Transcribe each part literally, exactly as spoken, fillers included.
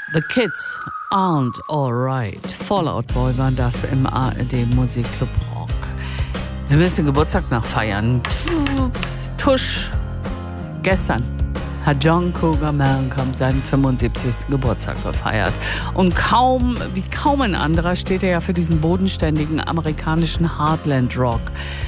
The Kids Aren't Alright. Fallout Boy war das im A R D Musikclub Rock. Wir müssen Geburtstag nachfeiern. Tusch. Gestern hat John Cougar Mellencamp seinen fünfundsiebzigsten Geburtstag gefeiert. Und kaum, wie kaum ein anderer, steht er ja für diesen bodenständigen amerikanischen Heartland Rock.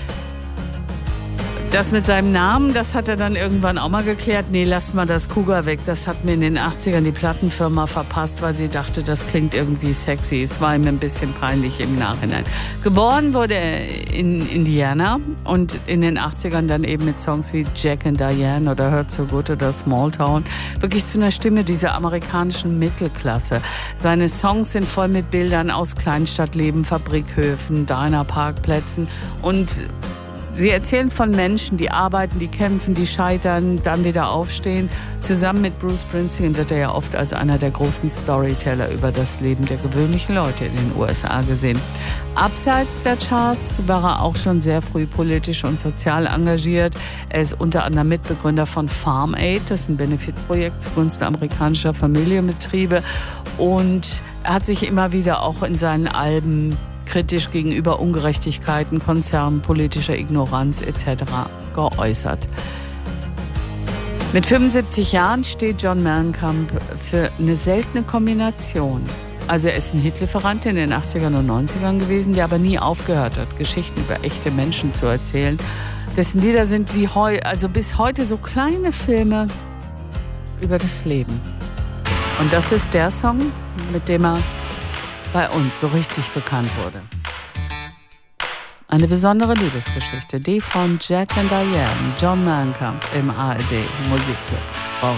Das mit seinem Namen, das hat er dann irgendwann auch mal geklärt. Nee, lasst mal das Cougar weg. Das hat mir in den achtzigern die Plattenfirma verpasst, weil sie dachte, das klingt irgendwie sexy. Es war ihm ein bisschen peinlich im Nachhinein. Geboren wurde er in Indiana und in den achtzigern dann eben mit Songs wie Jack and Diane oder Hurt So Good oder Small Town wirklich zu einer Stimme dieser amerikanischen Mittelklasse. Seine Songs sind voll mit Bildern aus Kleinstadtleben, Fabrikhöfen, Diner-Parkplätzen und sie erzählen von Menschen, die arbeiten, die kämpfen, die scheitern, dann wieder aufstehen. Zusammen mit Bruce Springsteen wird er ja oft als einer der großen Storyteller über das Leben der gewöhnlichen Leute in den U S A gesehen. Abseits der Charts war er auch schon sehr früh politisch und sozial engagiert. Er ist unter anderem Mitbegründer von Farm Aid, das ist ein Benefizprojekt zugunsten amerikanischer Familienbetriebe. Und er hat sich immer wieder auch in seinen Alben kritisch gegenüber Ungerechtigkeiten, Konzernen, politischer Ignoranz et cetera geäußert. Mit fünfundsiebzig Jahren steht John Mellencamp für eine seltene Kombination. Also er ist ein Hitlieferant in den achtzigern und neunzigern gewesen, der aber nie aufgehört hat, Geschichten über echte Menschen zu erzählen. Dessen Lieder sind wie heu, also bis heute so kleine Filme über das Leben. Und das ist der Song, mit dem er bei uns so richtig bekannt wurde. Eine besondere Liebesgeschichte, die von Jack and Diane, John Mellencamp im A R D Musikclub.